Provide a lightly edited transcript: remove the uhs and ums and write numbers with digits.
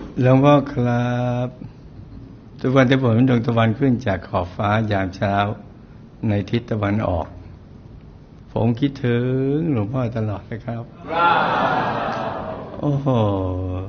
หลวงพ่อครับทุกวันที่ผมเห็นดวงตะวันขึ้นจากขอบฟ้ายามเช้าในทิศตะวันออกผมคิดถึงหลวงพ่อตลอดเลยครับโอ้โห